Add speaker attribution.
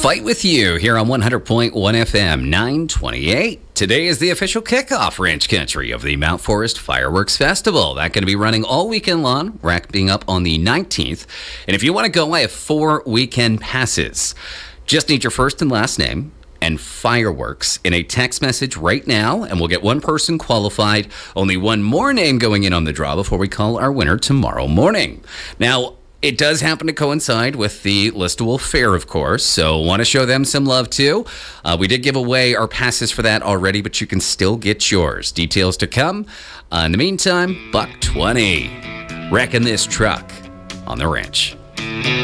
Speaker 1: Fight with you here on 100.1 FM 928. Today is the official kickoff, Ranch Country, of the Mount Forest Fireworks Festival. That's going to be running all weekend long, wrapping up on the 19th. And if you want to go, I have 4 weekend passes. Just need your first and last name and fireworks in a text message right now, and we'll get one person qualified. Only one more name going in on the draw before we call our winner tomorrow morning. Now, it does happen to coincide with the Listowel Fair, of course, so want to show them some love, too. We did give away our passes for that already, but you can still get yours. Details to come. In the meantime, $120. Wrecking this truck on the ranch.